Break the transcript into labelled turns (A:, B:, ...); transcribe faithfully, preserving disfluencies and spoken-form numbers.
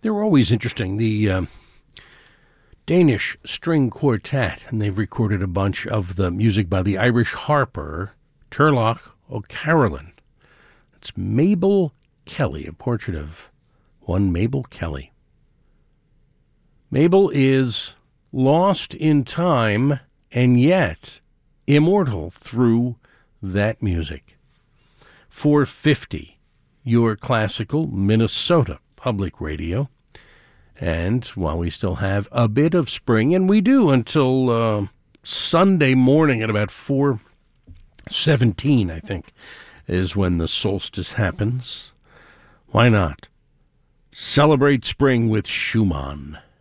A: They're always interesting. The uh, Danish String Quartet, and they've recorded a bunch of the music by the Irish harper, Turlough O'Carolan. It's Mabel Kelly, a portrait of one Mabel Kelly. Mabel is lost in time and yet immortal through that music. four fifty, your classical Minnesota Public Radio. And while we still have a bit of spring, and we do until uh, Sunday morning at about four seventeen, I think, is when the solstice happens. Why not celebrate spring with Schumann?